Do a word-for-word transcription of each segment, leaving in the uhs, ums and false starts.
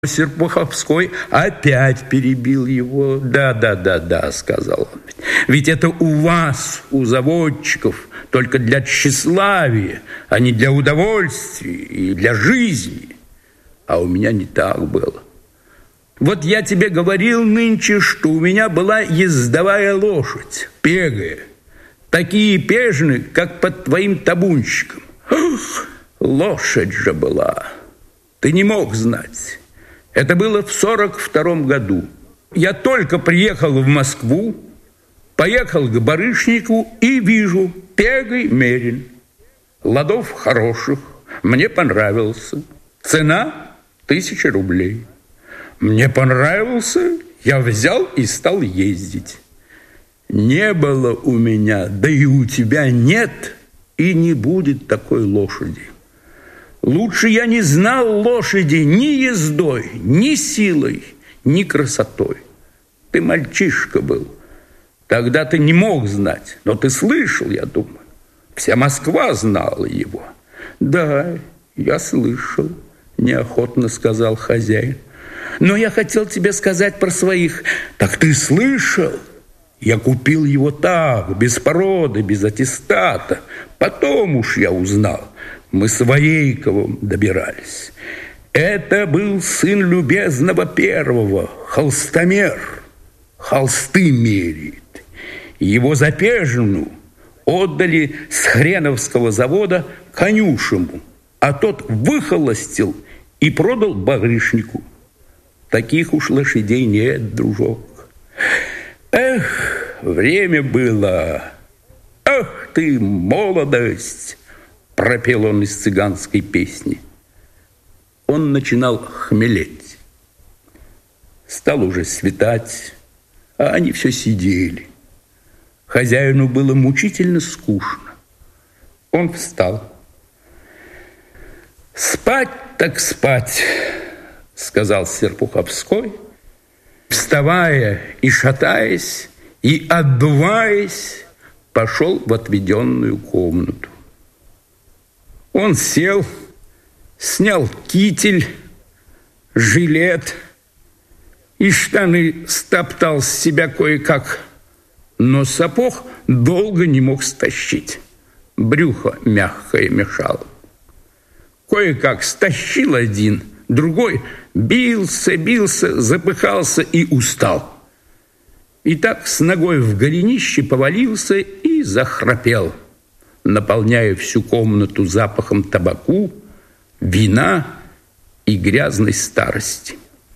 Серпуховской опять перебил его. «Да, да, да, да», — сказал он. «Ведь это у вас, у заводчиков, только для тщеславия, а не для удовольствия и для жизни. А у меня не так было. Вот я тебе говорил нынче, что у меня была ездовая лошадь, пегая. Такие пежны, как под твоим табунщиком. Ух, лошадь же была. Ты не мог знать». Это было в сорок втором году. Я только приехал в Москву, поехал к барышнику и вижу, пегой мерен. Ладов хороших, мне понравился. Цена тысяча рублей. Мне понравился, я взял и стал ездить. Не было у меня, да и у тебя нет и не будет такой лошади. Лучше я не знал лошади ни ездой, ни силой, ни красотой. Ты мальчишка был. Тогда ты не мог знать, но ты слышал, я думаю. Вся Москва знала его. Да, я слышал, неохотно сказал хозяин. Но я хотел тебе сказать про своих. Так ты слышал? Я купил его так, без породы, без аттестата. Потом уж я узнал. Мы с Воейковым добирались. Это был сын любезного первого, холстомер. Холсты меряет. Его запежину отдали с Хреновского завода конюшему, а тот выхолостил и продал барышнику. Таких уж лошадей нет, дружок. Эх, время было. Ах ты, молодость! Пропел он из цыганской песни. Он начинал хмелеть. Стал уже светать, а они все сидели. Хозяину было мучительно скучно. Он встал. «Спать так спать», — сказал Серпуховской, вставая и шатаясь, и отдуваясь, пошел в отведенную комнату. Он сел, снял китель, жилет и штаны стоптал с себя кое-как, но сапог долго не мог стащить. Брюхо мягкое мешало. Кое-как стащил один, другой бился, бился, запыхался и устал. И так с ногой в голенище повалился и захрапел, наполняя всю комнату запахом табаку, вина и грязной старости.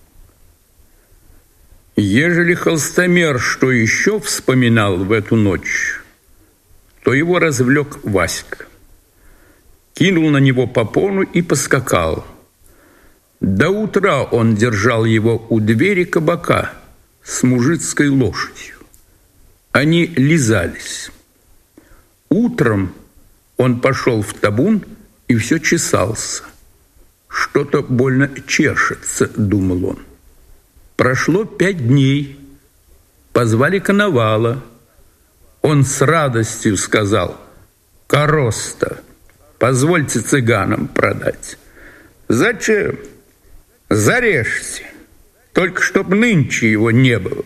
Ежели холстомер что еще вспоминал в эту ночь, то его развлек Васька. Кинул на него попону и поскакал. До утра он держал его у двери кабака с мужицкой лошадью. Они лизались. Утром он пошел в табун и все чесался. Что-то больно чешется, думал он. Прошло пять дней. Позвали коновала. Он с радостью сказал: «Короста, позвольте цыганам продать». «Зачем? Зарежьте, только чтоб нынче его не было».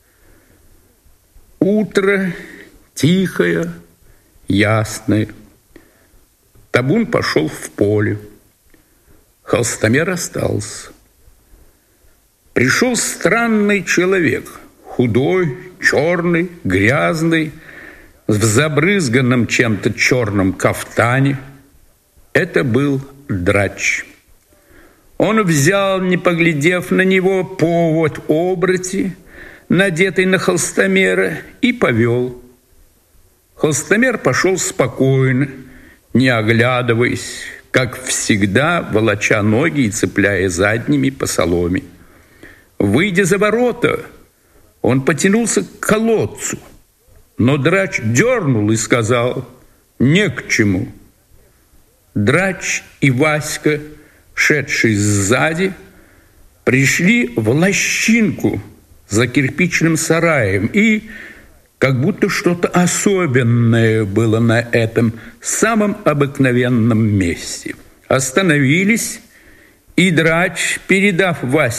Утро тихое, ясное. Табун пошел в поле. Холстомер остался. Пришел странный человек, худой, черный, грязный, в забрызганном чем-то черном кафтане. Это был драч. Он взял, не поглядев на него, повод оброти, надетый на холстомера, и повел. Холстомер пошел спокойно, не оглядываясь, как всегда, волоча ноги и цепляя задними по соломе. Выйдя за ворота, он потянулся к колодцу, но драч дернул и сказал: «Не к чему». Драч и Васька, шедшие сзади, пришли в лощинку за кирпичным сараем, и как будто что-то особенное было на этом самом обыкновенном месте. Остановились И Драч, передав Васе